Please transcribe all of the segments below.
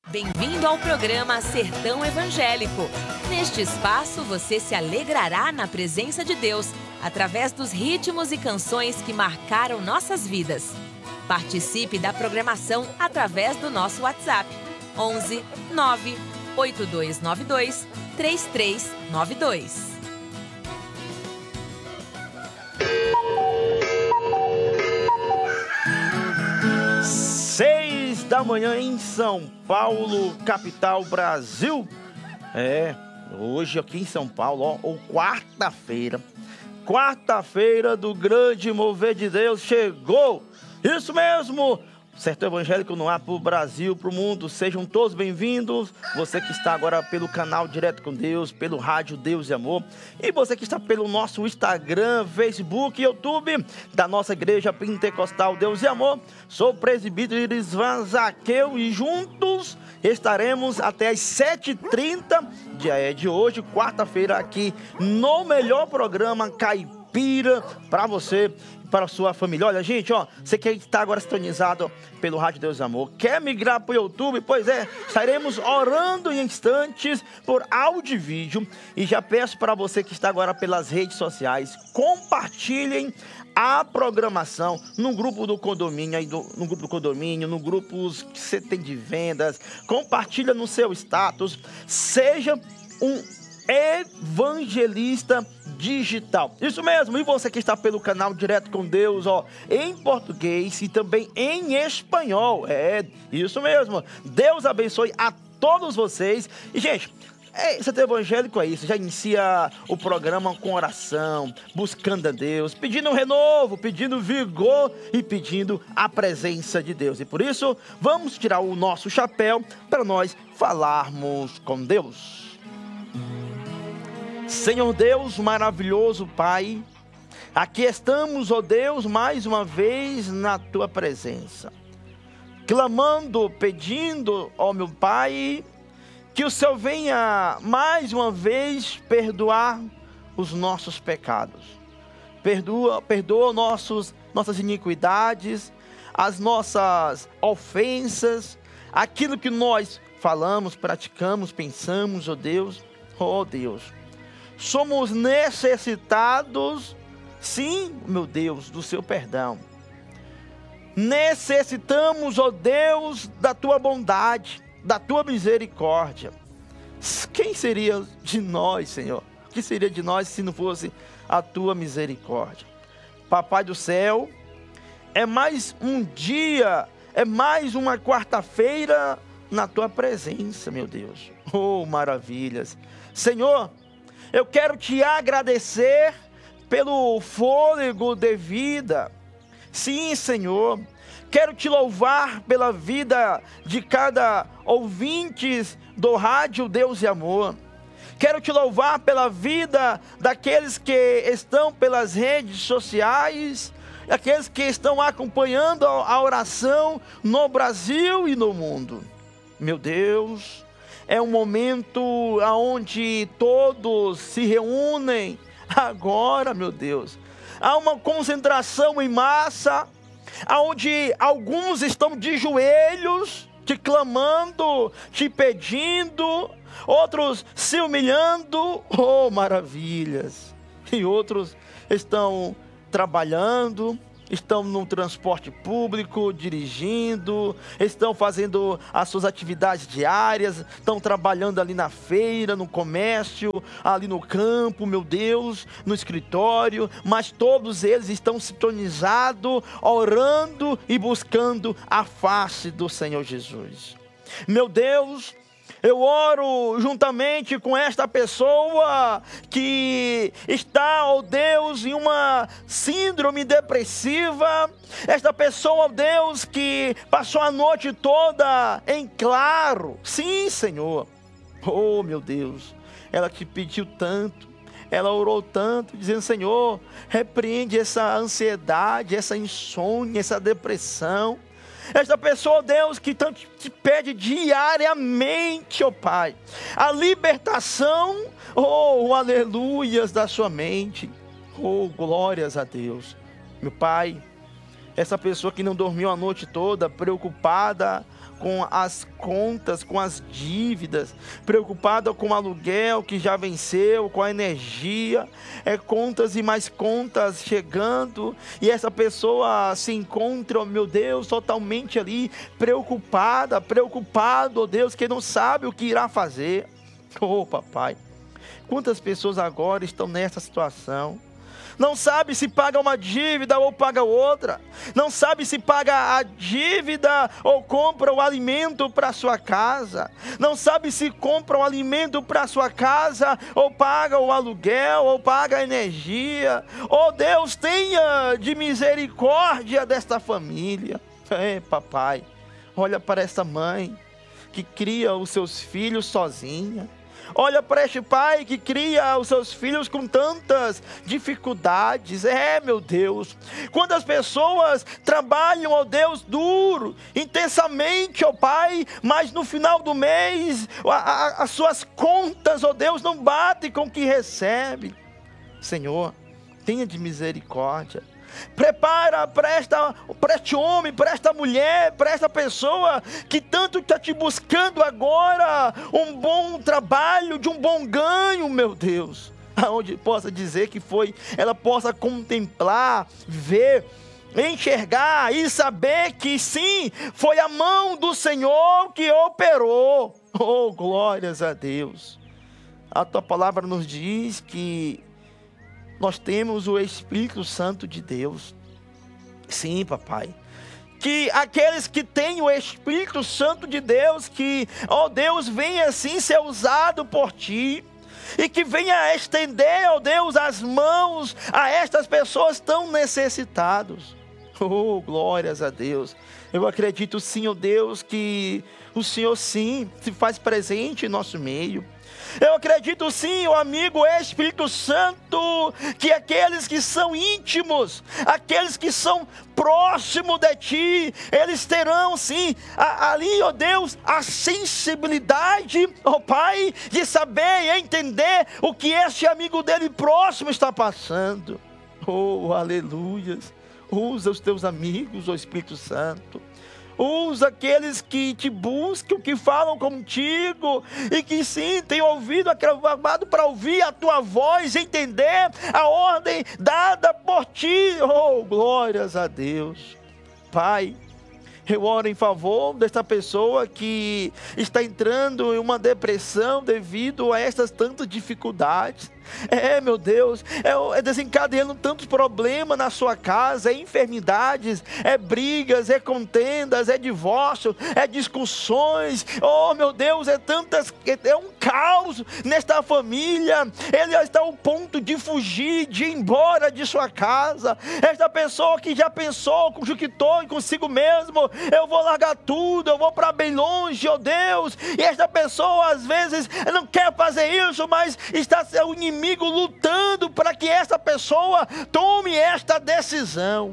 Bem-vindo ao programa Sertão Evangélico. Neste espaço, você se alegrará na presença de Deus, através dos ritmos e canções que marcaram nossas vidas. Participe da programação através do nosso WhatsApp, 11 9 8292 3392. Da manhã em São Paulo, capital Brasil. Hoje aqui em São Paulo, quarta-feira do grande mover de Deus chegou. Isso mesmo, Sertão Evangélico no ar para o Brasil, para o mundo. Sejam todos bem-vindos. Você que está agora pelo canal Direto com Deus, pelo rádio Deus e Amor. E você que está pelo nosso Instagram, Facebook e YouTube da nossa igreja pentecostal Deus e Amor. Sou o presbítero Ivan Zaqueu e juntos estaremos até às 7h30 de hoje, quarta-feira, aqui no melhor programa Caipira para você, para a sua família. Olha, gente, você que está agora sintonizado pelo Rádio Deus e Amor, quer migrar para o YouTube? Pois é, estaremos orando em instantes por áudio e vídeo. E já peço para você que está agora pelas redes sociais, compartilhem a programação no grupo do condomínio, no grupo que você tem de vendas. Compartilha no seu status. Seja um evangelista digital. Isso mesmo. E você que está pelo canal Direto com Deus, em português e também em espanhol. Isso mesmo. Deus abençoe a todos vocês. E, gente, Sertão Evangélico é isso. Já inicia o programa com oração, buscando a Deus, pedindo um renovo, pedindo vigor e pedindo a presença de Deus. E por isso, vamos tirar o nosso chapéu para nós falarmos com Deus. Senhor Deus, maravilhoso Pai, aqui estamos, Deus, mais uma vez na Tua presença, clamando, pedindo, meu Pai, que o Senhor venha mais uma vez perdoar os nossos pecados. Perdoa nossas iniquidades, as nossas ofensas, aquilo que nós falamos, praticamos, pensamos, Deus. Somos necessitados, sim, meu Deus, do seu perdão. Necessitamos, Deus, da tua bondade, da tua misericórdia. Quem seria de nós, Senhor? O que seria de nós se não fosse a tua misericórdia? Papai do céu, é mais um dia, é mais uma quarta-feira na tua presença, meu Deus. Maravilhas. Senhor, eu quero te agradecer pelo fôlego de vida. Sim, Senhor. Quero te louvar pela vida de cada ouvinte do rádio Deus e Amor. Quero te louvar pela vida daqueles que estão pelas redes sociais, aqueles que estão acompanhando a oração no Brasil e no mundo. Meu Deus, é um momento onde todos se reúnem agora, meu Deus. Há uma concentração em massa, onde alguns estão de joelhos, te clamando, te pedindo, outros se humilhando, maravilhas. E outros estão trabalhando, estão no transporte público, dirigindo, estão fazendo as suas atividades diárias, estão trabalhando ali na feira, no comércio, ali no campo, meu Deus, no escritório, mas todos eles estão sintonizados, orando e buscando a face do Senhor Jesus. Meu Deus, eu oro juntamente com esta pessoa que está, Deus, em uma síndrome depressiva. Esta pessoa, Deus, que passou a noite toda em claro. Sim, Senhor. Meu Deus, ela te pediu tanto. Ela orou tanto, dizendo: Senhor, repreende essa ansiedade, essa insônia, essa depressão. Esta pessoa, Deus, que tanto te pede diariamente, Pai, a libertação, aleluias, da sua mente. Glórias a Deus. Meu Pai, essa pessoa que não dormiu a noite toda, preocupada com as contas, com as dívidas, preocupado com o aluguel que já venceu, com a energia, contas e mais contas chegando, e essa pessoa se encontra, oh meu Deus, totalmente ali, preocupado, oh Deus, que não sabe o que irá fazer. Oh papai, quantas pessoas agora estão nessa situação? Não sabe se paga uma dívida ou paga outra. Não sabe se paga a dívida ou compra o alimento para sua casa. Não sabe se compra o alimento para sua casa ou paga o aluguel ou paga a energia. Oh Deus, tenha de misericórdia desta família. Papai, olha para essa mãe que cria os seus filhos sozinha. Olha para este pai que cria os seus filhos com tantas dificuldades. Meu Deus, quando as pessoas trabalham, ó Deus, duro, intensamente, ó Pai, mas no final do mês, as suas contas, ó Deus, não batem com o que recebe. Senhor, tenha de misericórdia. Prepara para este homem, para esta mulher, para esta pessoa que tanto está te buscando agora um bom trabalho, de um bom ganho, meu Deus, aonde possa dizer que ela possa contemplar, ver, enxergar e saber que sim, foi a mão do Senhor que operou. Oh, glórias a Deus. A tua palavra nos diz que nós temos o Espírito Santo de Deus. Sim, papai. Que aqueles que têm o Espírito Santo de Deus, que, ó Deus, venha assim ser usado por ti. E que venha estender, ó Deus, as mãos a estas pessoas tão necessitadas. Oh, glórias a Deus. Eu acredito sim, ó Deus, que o Senhor sim se faz presente em nosso meio. Eu acredito sim, ó amigo Espírito Santo, que aqueles que são íntimos, aqueles que são próximos de ti, eles terão sim, ali, ó Deus, a sensibilidade, ó Pai, de saber e entender o que este amigo dele próximo está passando. Oh, aleluias. Usa os teus amigos, ó Espírito Santo. Usa aqueles que te buscam, que falam contigo e que sim, têm ouvido, aclamado para ouvir a tua voz, entender a ordem dada por ti. Oh, glórias a Deus. Pai, eu oro em favor desta pessoa que está entrando em uma depressão devido a estas tantas dificuldades. Meu Deus, desencadeando tantos problemas na sua casa, enfermidades, brigas, contendas, divórcio, discussões. Oh meu Deus, é um caos nesta família. Ele está ao ponto de fugir, de ir embora de sua casa. Esta pessoa que já pensou, conjuntou consigo mesmo: eu vou largar tudo, eu vou para bem longe, oh Deus. E esta pessoa às vezes não quer fazer isso, mas está o inimigo lutando para que essa pessoa tome esta decisão.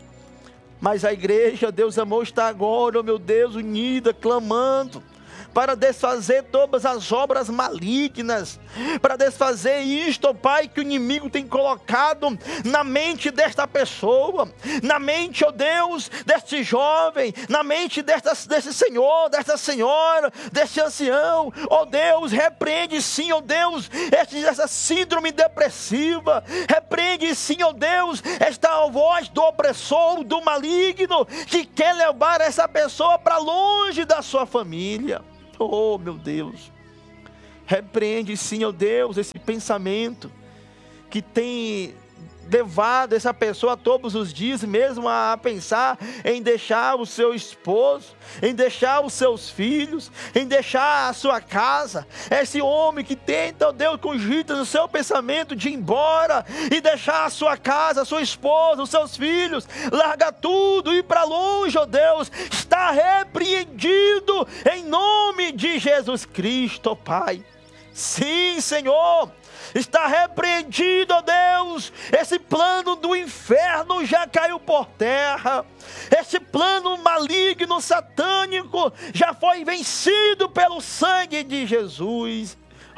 Mas a igreja, Deus amor, está agora, oh meu Deus, unida, clamando para desfazer todas as obras malignas, para desfazer isto, ó Pai, que o inimigo tem colocado na mente desta pessoa, na mente, ó Deus, deste jovem, na mente desse senhor, desta senhora, deste ancião. Ó Deus, repreende sim, ó Deus, essa síndrome depressiva, repreende sim, ó Deus, esta voz do opressor, do maligno, que quer levar essa pessoa para longe da sua família. Oh meu Deus, repreende sim, ó Deus, esse pensamento que tem levado essa pessoa todos os dias mesmo a pensar em deixar o seu esposo, em deixar os seus filhos, em deixar a sua casa. Esse homem que tenta, ó Deus, cogita no seu pensamento de ir embora e deixar a sua casa, a sua esposa, os seus filhos, largar tudo e ir para longe, ó Deus, está repreendido em nome de Jesus Cristo, ó Pai. Sim, Senhor, está repreendido, ó Deus. Esse plano do inferno já caiu por terra. Esse plano maligno, satânico, já foi vencido pelo sangue de Jesus.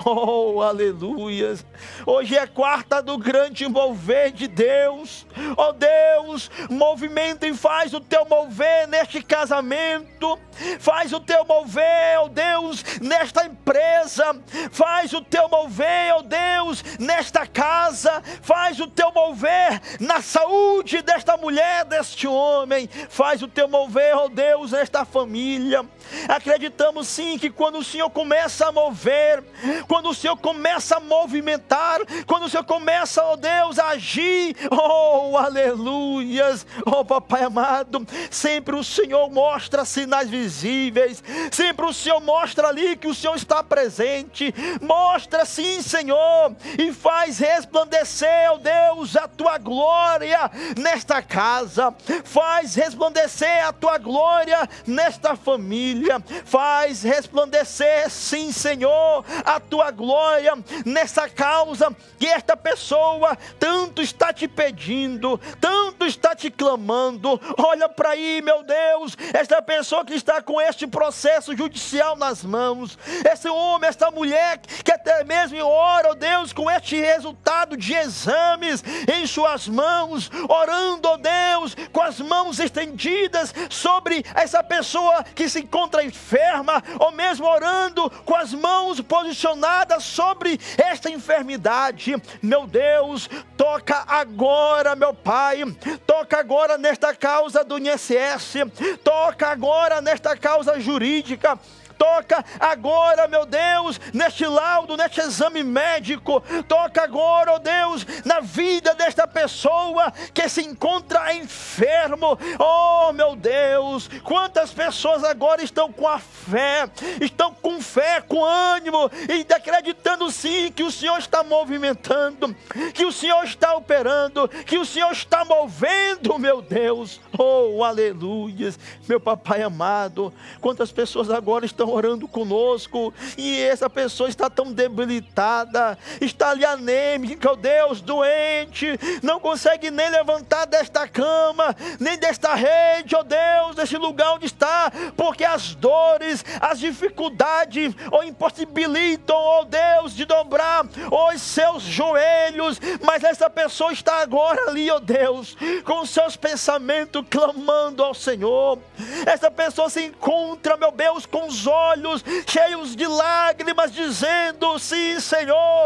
Oh, aleluias. Hoje é quarta do grande mover de Deus. Oh Deus, movimenta e faz o teu mover neste casamento. Faz o teu mover, oh Deus, nesta empresa. Faz o teu mover, oh Deus, nesta casa. Faz o teu mover na saúde desta mulher, deste homem. Faz o teu mover, oh Deus, nesta família. Acreditamos sim que quando o Senhor começa a mover, quando o Senhor começa a movimentar, quando o Senhor começa, oh Deus, a agir, oh aleluias, oh Papai amado, sempre o Senhor mostra sinais visíveis, sempre o Senhor mostra ali que o Senhor está presente, mostra sim, Senhor, e faz resplandecer, oh Deus, a tua glória nesta casa, faz resplandecer a tua glória nesta família, faz resplandecer sim, Senhor, a tua glória nessa causa que esta pessoa tanto está te pedindo, tanto está te clamando. Olha para aí, meu Deus, esta pessoa que está com este processo judicial nas mãos, esse homem, esta mulher que até mesmo ora, oh Deus, com este resultado de exames em suas mãos, orando, oh Deus, com as mãos estendidas sobre essa pessoa que se encontra enferma, ou mesmo orando com as mãos posicionadas sobre esta enfermidade. Meu Deus, toca agora, meu Pai, toca agora nesta causa do INSS, toca agora nesta causa jurídica, toca agora, meu Deus, neste laudo, neste exame médico, toca agora, oh Deus, na vida desta pessoa que se encontra enfermo. Oh meu Deus, quantas pessoas agora estão com a fé, estão com fé, com ânimo, e acreditando sim que o Senhor está movimentando, que o Senhor está operando, que o Senhor está movendo, meu Deus. Oh aleluias, meu Papai amado, quantas pessoas agora estão orando conosco, e essa pessoa está tão debilitada, está ali anêmica, oh Deus, doente, não consegue nem levantar desta cama, nem desta rede, oh Deus, desse lugar onde está, porque as dores, as dificuldades, o impossibilitam, oh Deus, de dobrar os seus joelhos, mas essa pessoa está agora ali, oh Deus, com seus pensamentos clamando ao Senhor. Essa pessoa se encontra, meu Deus, com os olhos cheios de lágrimas, dizendo: sim, Senhor,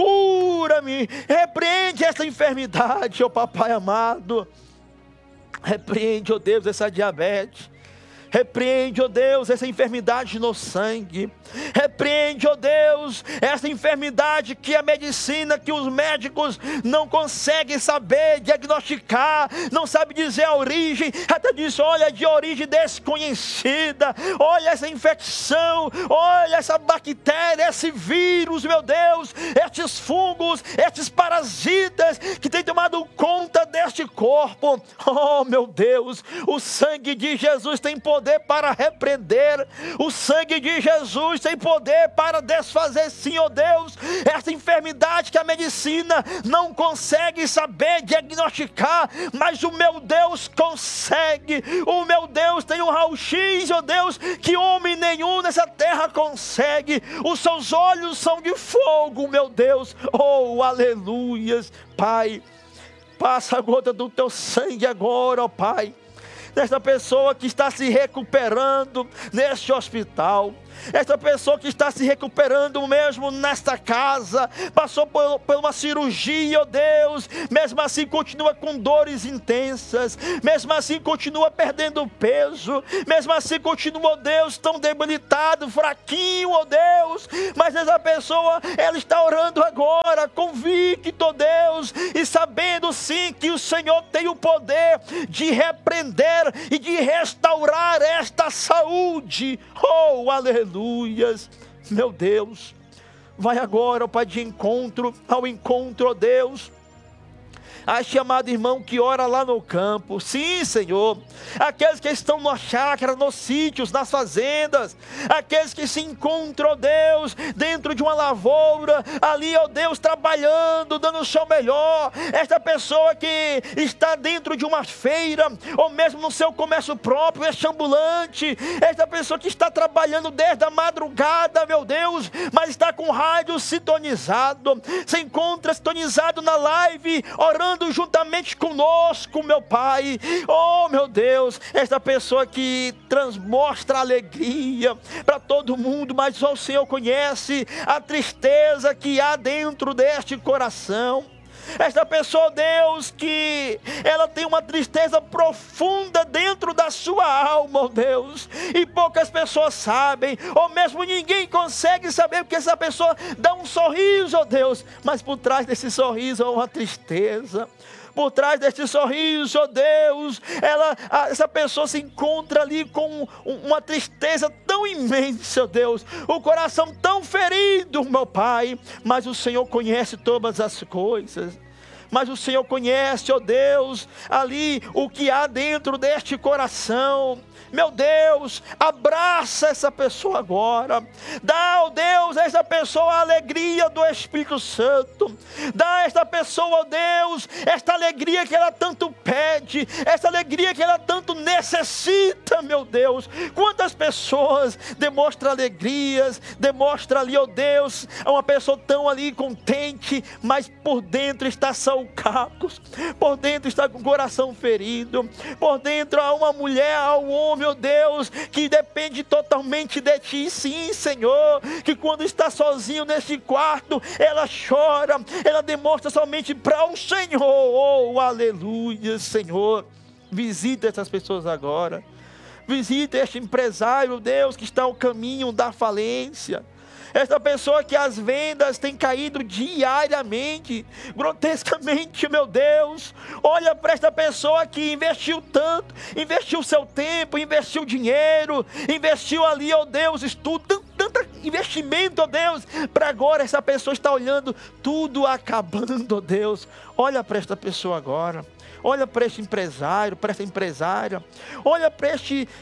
cura-me, repreende essa enfermidade, ó Papai amado, repreende, ó Deus, essa diabetes, repreende, ó Deus, essa enfermidade no sangue. Repreende, ó Deus, essa enfermidade que a medicina, que os médicos não conseguem saber diagnosticar, não sabe dizer a origem, até diz: olha, de origem desconhecida, olha essa infecção, olha essa bactéria, esse vírus, meu Deus, estes fungos, estes parasitas que têm tomado conta deste corpo. Oh meu Deus, o sangue de Jesus tem poder para repreender, o sangue de Jesus tem poder para desfazer, sim, ó Deus, essa enfermidade que a medicina não consegue saber diagnosticar, mas o meu Deus consegue. O meu Deus tem um raio-x, ó Deus, que homem nenhum nessa terra consegue. Os seus olhos são de fogo, meu Deus. Oh, aleluias, Pai, passa a gota do teu sangue agora, ó Pai, desta pessoa que está se recuperando neste hospital, essa pessoa que está se recuperando mesmo nesta casa, passou por uma cirurgia, ó Deus, mesmo assim continua com dores intensas, mesmo assim continua perdendo peso, mesmo assim continua, ó Deus, tão debilitado, fraquinho, ó Deus, mas essa pessoa, ela está orando agora, convicto, ó Deus, e sabendo sim que o Senhor tem o poder de repreender e de restaurar esta saúde. Oh, aleluias, meu Deus, vai agora, ó Pai, de encontro, ao encontro, ó Deus, este amado irmão que ora lá no campo. Sim, Senhor. Aqueles que estão na chácara, nos sítios, nas fazendas. Aqueles que se encontram, ó Deus, dentro de uma lavoura. Ali, ó Deus, trabalhando, dando o seu melhor. Esta pessoa que está dentro de uma feira, ou mesmo no seu comércio próprio, este ambulante. Esta pessoa que está trabalhando desde a madrugada, meu Deus, mas está com o rádio sintonizado. Se encontra sintonizado na live, orando juntamente conosco, meu Pai. Oh, meu Deus, esta pessoa que mostra alegria para todo mundo, mas só o Senhor conhece a tristeza que há dentro deste coração. Esta pessoa, Deus, que ela tem uma tristeza profunda dentro da sua alma, ó Deus, e poucas pessoas sabem, ou mesmo ninguém consegue saber, porque essa pessoa dá um sorriso, ó Deus, mas por trás desse sorriso há uma tristeza. Por trás deste sorriso, ó Deus, essa pessoa se encontra ali com uma tristeza tão imensa, ó Deus, o coração tão ferido, meu Pai, mas o Senhor conhece todas as coisas. Mas o Senhor conhece, ó Deus, ali o que há dentro deste coração. Meu Deus, abraça essa pessoa agora. Dá, ó Deus, a esta pessoa a alegria do Espírito Santo. Dá a esta pessoa, ó Deus, esta alegria que ela tanto pede, esta alegria que ela tanto necessita, meu Deus. Quantas pessoas demonstram alegrias, demonstram ali, ó Deus, uma pessoa tão ali contente, mas por dentro está salcacos, por dentro está com o coração ferido, por dentro há uma mulher, há um homem, meu Deus, que depende totalmente de Ti. Sim, Senhor, que quando está sozinho neste quarto, ela chora, ela demonstra somente para o Senhor. Oh, aleluia, Senhor. Visita essas pessoas agora. Visita este empresário, Deus, que está ao caminho da falência. Esta pessoa que as vendas têm caído diariamente, grotescamente, meu Deus. Olha para esta pessoa que investiu tanto, investiu seu tempo, investiu dinheiro, investiu ali, ó Deus, estudo, tanto investimento, ó Deus, para agora essa pessoa está olhando tudo acabando, ó Deus. Olha para esta pessoa agora. Olha para este empresário, para esta empresária. Olha para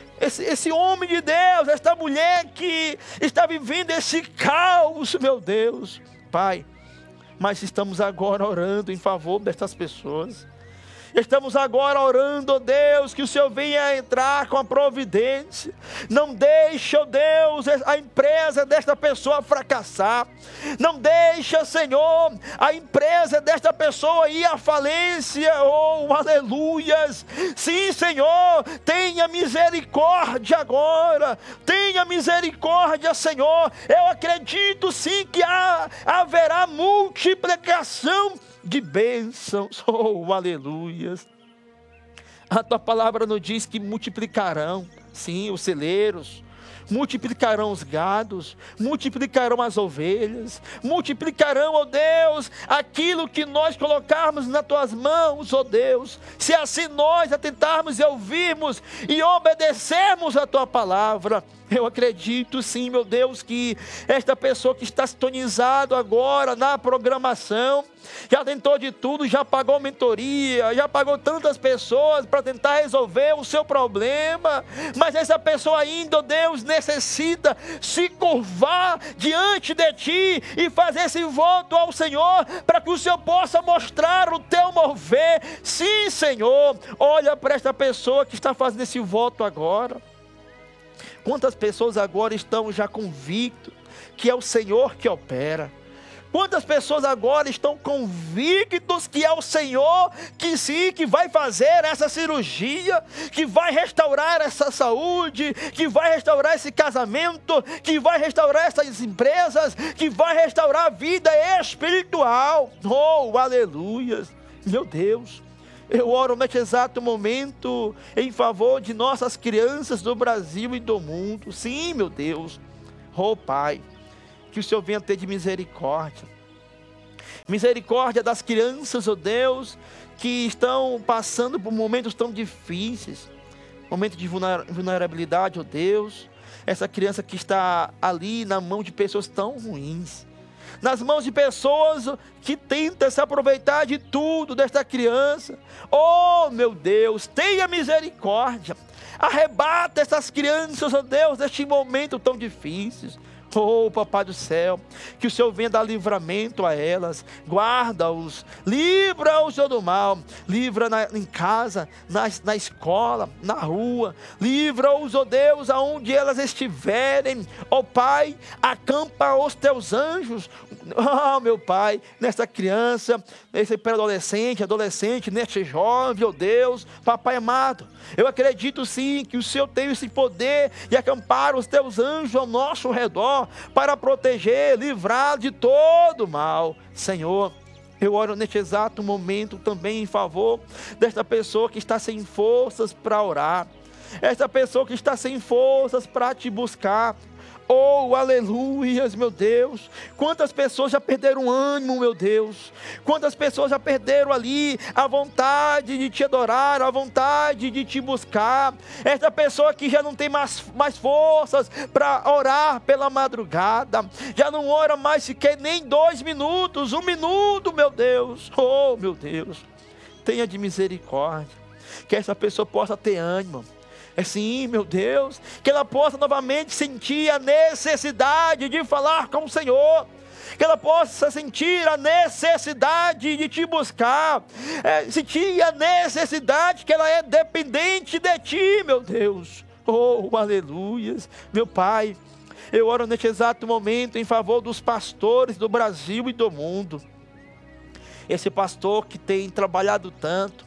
esse homem de Deus, esta mulher que está vivendo esse caos, meu Deus. Pai, mas estamos agora orando em favor destas pessoas. Estamos agora orando, ó Deus, que o Senhor venha entrar com a providência. Não deixe, ó Deus, a empresa desta pessoa fracassar. Não deixe, Senhor, a empresa desta pessoa ir à falência. Oh, aleluias. Sim, Senhor, tenha misericórdia agora. Tenha misericórdia, Senhor. Eu acredito sim que haverá multiplicação de bênçãos. Oh, aleluias. A tua palavra nos diz que multiplicarão, sim, os celeiros, multiplicarão os gados, multiplicarão as ovelhas, multiplicarão, ó Deus, aquilo que nós colocarmos nas tuas mãos, ó Deus. Se assim nós atentarmos e ouvirmos e obedecermos a tua palavra, eu acredito sim, meu Deus, que esta pessoa que está sintonizado agora na programação, já tentou de tudo, já pagou mentoria, já pagou tantas pessoas para tentar resolver o seu problema, mas essa pessoa ainda, ó Deus, necessita se curvar diante de Ti e fazer esse voto ao Senhor, para que o Senhor possa mostrar o Teu mover. Sim, Senhor, olha para esta pessoa que está fazendo esse voto agora. Quantas pessoas agora estão já convictas que é o Senhor que opera? Quantas pessoas agora estão convictos que é o Senhor que sim, que vai fazer essa cirurgia, que vai restaurar essa saúde, que vai restaurar esse casamento, que vai restaurar essas empresas, que vai restaurar a vida espiritual? Oh, aleluias, meu Deus. Eu oro neste exato momento em favor de nossas crianças do Brasil e do mundo. Sim, meu Deus. Oh, Pai, que o Senhor venha ter de misericórdia. Misericórdia das crianças, oh Deus, que estão passando por momentos tão difíceis. Momento de vulnerabilidade, oh Deus. Essa criança que está ali na mão de pessoas tão ruins. nas mãos de pessoas que tentam se aproveitar de tudo desta criança. Oh, meu Deus, tenha misericórdia. Arrebata essas crianças, ó Deus, neste momento tão difícil. Oh, Papai do céu, que o Senhor venha dar livramento a elas, guarda-os, livra-os do mal, livra em casa, na escola, na rua, livra-os, ó Deus, aonde elas estiverem. Ó Pai, acampa os teus anjos, oh meu Pai, nesta criança, nesse pré-adolescente, adolescente, neste jovem, ó Deus, Papai amado, eu acredito sim que o Senhor tem esse poder de acampar os teus anjos ao nosso redor, para proteger, livrar de todo mal. Senhor, eu oro neste exato momento também em favor desta pessoa que está sem forças para orar, esta pessoa que está sem forças para te buscar. Oh, aleluias, meu Deus. Quantas pessoas já perderam o ânimo, meu Deus. Quantas pessoas já perderam ali a vontade de te adorar, a vontade de te buscar. Esta pessoa que já não tem mais forças para orar pela madrugada. Já não ora mais sequer nem 2 minutos, 1 minuto, meu Deus. Oh, meu Deus. Tenha de misericórdia. Que essa pessoa possa ter ânimo. Sim, meu Deus, que ela possa novamente sentir a necessidade de falar com o Senhor, que ela possa sentir a necessidade de te buscar, sentir a necessidade que ela é dependente de ti, meu Deus. Oh, aleluias, meu Pai, eu oro neste exato momento em favor dos pastores do Brasil e do mundo, esse pastor que tem trabalhado tanto.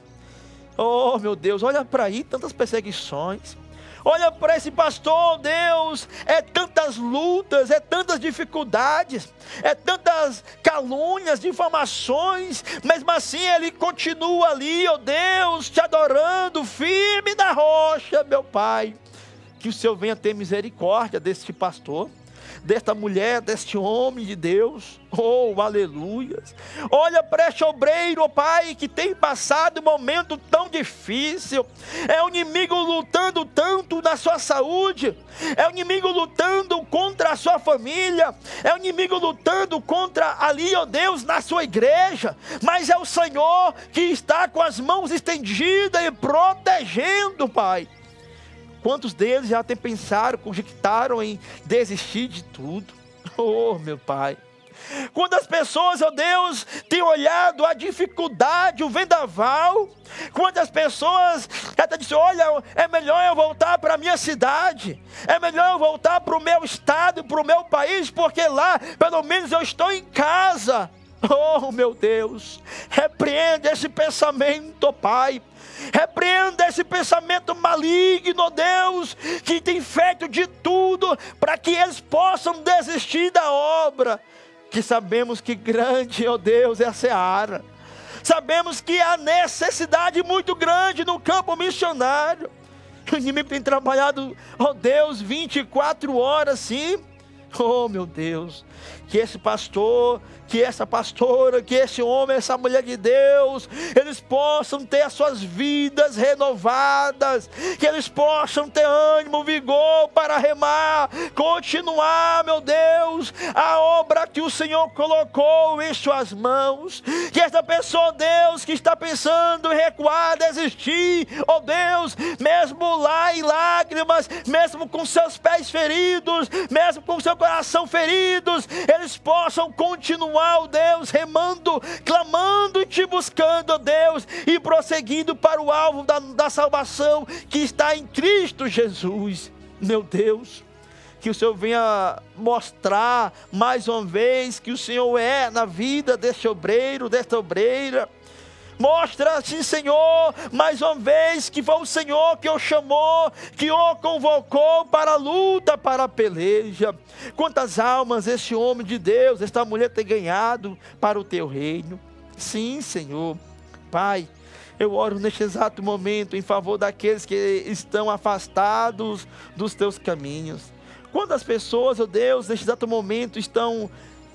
Oh, meu Deus, olha para aí, tantas perseguições. Olha para esse pastor, Deus, é tantas lutas, é tantas dificuldades, é tantas calúnias, difamações, mesmo assim ele continua ali, oh Deus, te adorando, firme na rocha, meu Pai. Que o Senhor venha ter misericórdia deste pastor, desta mulher, deste homem de Deus. Oh, aleluias. Olha para este obreiro, oh Pai, que tem passado um momento tão difícil. É o inimigo lutando tanto na sua saúde, é o inimigo lutando contra a sua família, é o inimigo lutando contra ali, oh Deus, na sua igreja, mas é o Senhor que está com as mãos estendidas e protegendo, Pai. Quantos deles já até pensaram, cogitaram em desistir de tudo? Oh, meu Pai. Quantas pessoas, ó Deus, têm olhado a dificuldade, o vendaval. Quantas pessoas até disseram, olha, é melhor eu voltar para a minha cidade. É melhor eu voltar para o meu estado, para o meu país, porque lá, pelo menos, eu estou em casa. Oh, meu Deus, repreenda esse pensamento, ó Pai. Repreenda esse pensamento maligno, Deus, que tem feito de tudo para que eles possam desistir da obra, que sabemos que grande, ó Deus, é a seara. Sabemos que há necessidade muito grande no campo missionário. O inimigo tem trabalhado, ó Deus, 24 horas, sim. Oh, meu Deus, que esse pastor, que essa pastora, que esse homem, essa mulher de Deus, eles possam ter as suas vidas renovadas, que eles possam ter ânimo, vigor para remar, continuar, meu Deus, a obra que o Senhor colocou em suas mãos. Que essa pessoa, Deus, que está pensando em recuar, desistir, oh Deus, mesmo lá em lágrimas, mesmo com seus pés feridos, mesmo com seu coração feridos, eles possam continuar, ó Deus, remando, clamando e te buscando, ó Deus, e prosseguindo para o alvo da salvação que está em Cristo Jesus. Meu Deus, que o Senhor venha mostrar mais uma vez que o Senhor é na vida deste obreiro, desta obreira. Mostra, sim, Senhor, mais uma vez que foi o Senhor que o chamou, que o convocou para a luta, para a peleja. Quantas almas esse homem de Deus, esta mulher tem ganhado para o teu reino. Sim, Senhor. Pai, eu oro neste exato momento em favor daqueles que estão afastados dos teus caminhos. Quantas pessoas, ó Deus, neste exato momento estão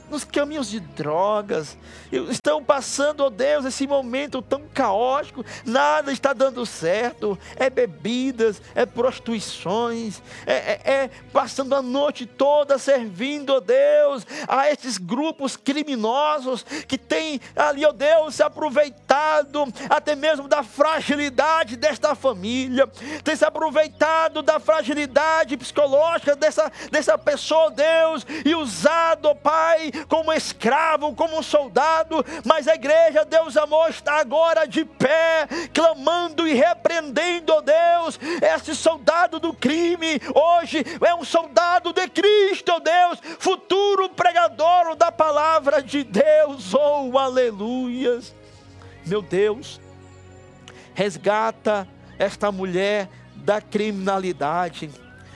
nos caminhos de drogas, estão passando, ó Deus, esse momento tão caótico, nada está dando certo, é bebidas, é prostituições, passando a noite toda servindo, ó Deus, a esses grupos criminosos que têm ali, ó Deus, se aproveitado até mesmo da fragilidade desta família, tem se aproveitado da fragilidade psicológica dessa pessoa, ó Deus, e usado, ó Pai, como escravo, como soldado. Mas a igreja, Deus amor, está agora de pé, clamando e repreendendo, ó Deus, esse soldado do crime, hoje é um soldado de Cristo, ó Deus, futuro pregador da palavra de Deus, oh aleluias. Meu Deus, resgata esta mulher da criminalidade,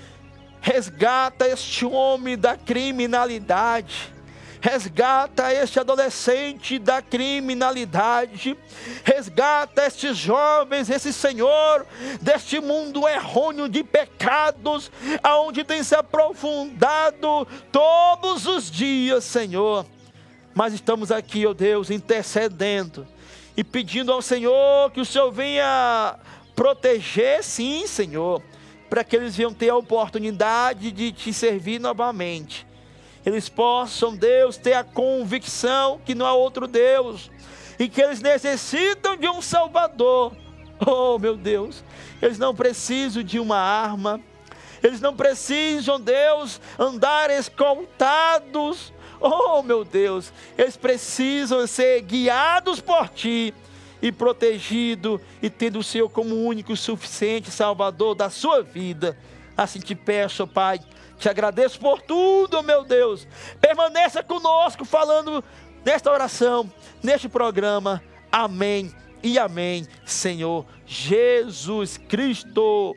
resgata este homem da criminalidade, resgata este adolescente da criminalidade, resgata estes jovens, esse Senhor, deste mundo errôneo de pecados, aonde tem se aprofundado todos os dias, Senhor. Mas estamos aqui, ó Deus, intercedendo e pedindo ao Senhor que o Senhor venha proteger, sim, Senhor, para que eles venham ter a oportunidade de te servir novamente. Eles possam, Deus, ter a convicção que não há outro Deus e que eles necessitam de um Salvador. Oh, meu Deus, eles não precisam de uma arma, eles não precisam, Deus, andar escoltados. Oh, meu Deus, eles precisam ser guiados por Ti e protegidos e tendo o Senhor como único e suficiente Salvador da sua vida. Assim te peço, Pai, te agradeço por tudo, meu Deus. Permaneça conosco falando nesta oração, neste programa. Amém e amém, Senhor Jesus Cristo.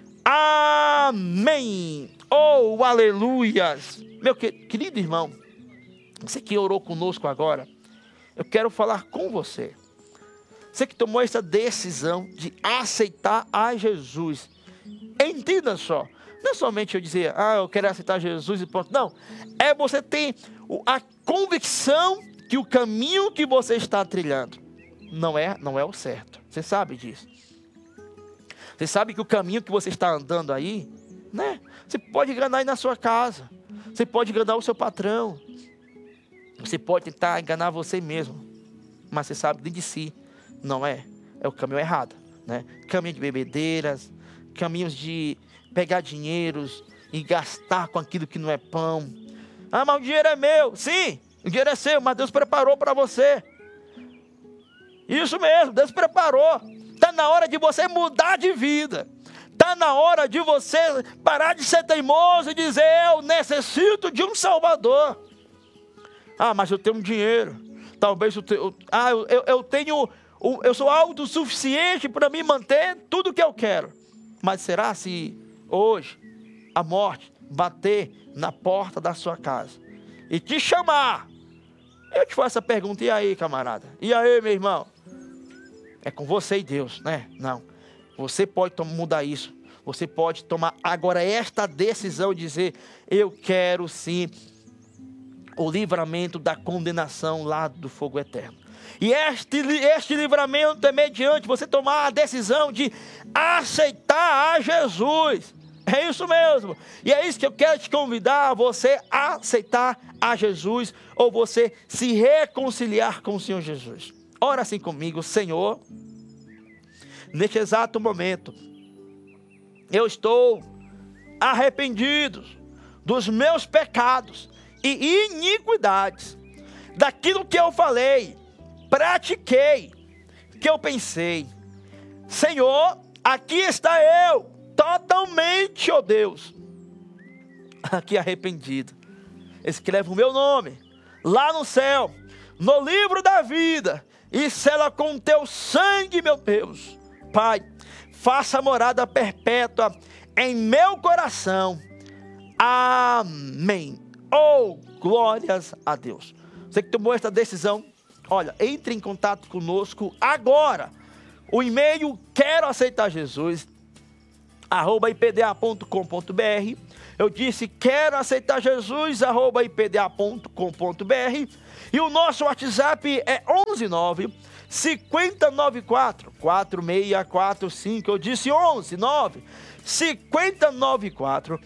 Amém. Oh, aleluias. Meu querido irmão, você que orou conosco agora, eu quero falar com você. Você que tomou essa decisão de aceitar a Jesus. Entenda só. Não é somente eu dizer, eu quero aceitar Jesus e pronto. Não. É você ter a convicção que o caminho que você está trilhando não é o certo. Você sabe disso. Você sabe que o caminho que você está andando aí, né? Você pode enganar aí na sua casa. Você pode enganar o seu patrão. Você pode tentar enganar você mesmo. Mas você sabe dentro de si, não é o caminho errado, né? Caminho de bebedeiras, caminhos de pegar dinheiros e gastar com aquilo que não é pão. Mas o dinheiro é meu. Sim, o dinheiro é seu, mas Deus preparou para você. Isso mesmo, Deus preparou. Está na hora de você mudar de vida. Está na hora de você parar de ser teimoso e dizer, eu necessito de um Salvador. Mas eu tenho dinheiro. Talvez eu sou autossuficiente para me manter tudo o que eu quero. Mas será se hoje a morte bater na porta da sua casa e te chamar? Eu te faço essa pergunta, e aí, camarada? E aí, meu irmão? É com você e Deus, né? Não. Você pode mudar isso. Você pode tomar agora esta decisão de dizer, eu quero sim o livramento da condenação lá do fogo eterno. E este livramento é mediante você tomar a decisão de aceitar a Jesus. É isso mesmo. E é isso que eu quero te convidar a você aceitar a Jesus, ou você se reconciliar com o Senhor Jesus. Ora assim comigo, Senhor, neste exato momento, eu estou arrependido dos meus pecados e iniquidades, daquilo que eu falei, pratiquei, que eu pensei. Senhor, aqui está eu, totalmente, ó Deus, aqui arrependido. Escreve o meu nome lá no céu, no livro da vida, e sela com teu sangue, meu Deus. Pai, faça morada perpétua em meu coração. Amém. Oh, glórias a Deus. Você que tomou esta decisão, olha, entre em contato conosco agora. O e-mail, quero aceitar Jesus, ipda.com.br. Eu disse, quero aceitar Jesus, ipda.com.br. E o nosso WhatsApp é 119 5094 4645. Eu disse 119 5094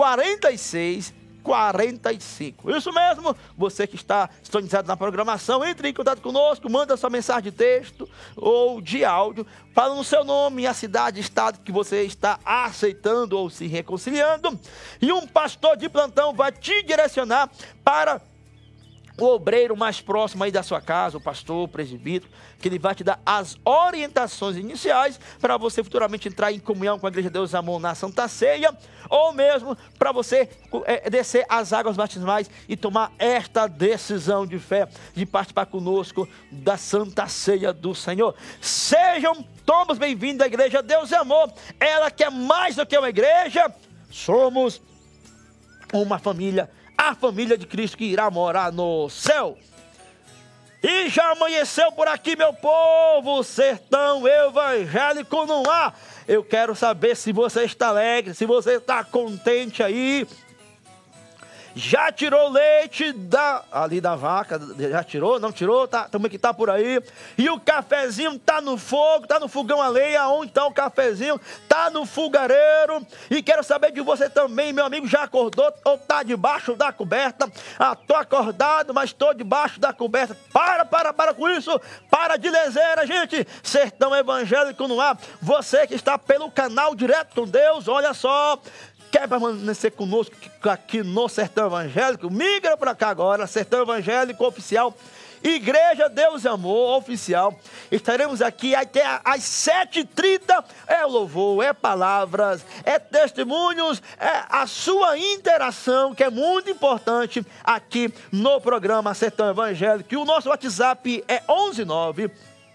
4645. Isso mesmo, você que está sintonizado na programação, entre em contato conosco, manda sua mensagem de texto ou de áudio, falando o seu nome, a cidade, estado que você está aceitando ou se reconciliando, e um pastor de plantão vai te direcionar para o obreiro mais próximo aí da sua casa, o pastor, o presbítero, que ele vai te dar as orientações iniciais para você futuramente entrar em comunhão com a Igreja de Deus Amor na Santa Ceia, ou mesmo para você descer as águas batismais e tomar esta decisão de fé, de participar conosco da Santa Ceia do Senhor. Sejam todos bem-vindos à Igreja Deus Amor, ela que é mais do que uma igreja, somos uma família, a família de Cristo que irá morar no céu. E já amanheceu por aqui, meu povo, sertão evangélico no ar. Eu quero saber se você está alegre, se você está contente aí. Já tirou leite ali da vaca? Já tirou? Não tirou? Tá, também que tá por aí. E o cafezinho tá no fogo, tá no fogão a lenha. Onde tá o cafezinho? Tá no fogareiro. E quero saber de você também, meu amigo, já acordou ou tá debaixo da coberta? Ah, tô acordado, mas tô debaixo da coberta. Para com isso. Para de leseira, gente. Sertão Evangélico no ar. Você que está pelo canal Direto com Deus, olha só. Quer permanecer conosco aqui no Sertão Evangélico? Migra para cá agora, Sertão Evangélico Oficial, Igreja Deus Amor Oficial. Estaremos aqui até às 7h30. É louvor, é palavras, é testemunhos, é a sua interação, que é muito importante aqui no programa Sertão Evangélico. E o nosso WhatsApp é 119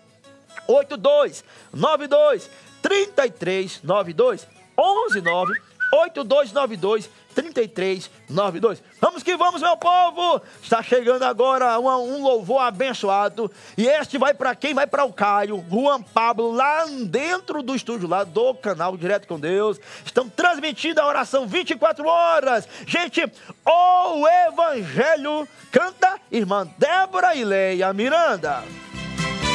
8292 3392. 119 8292 3392. Vamos que vamos, meu povo. Está chegando agora um louvor abençoado. E este vai para quem? Vai para o Caio, Juan Pablo, lá dentro do estúdio, lá do canal Direto com Deus. Estão transmitindo a oração 24 horas. Gente, o Evangelho canta irmã Débora e Leia Miranda.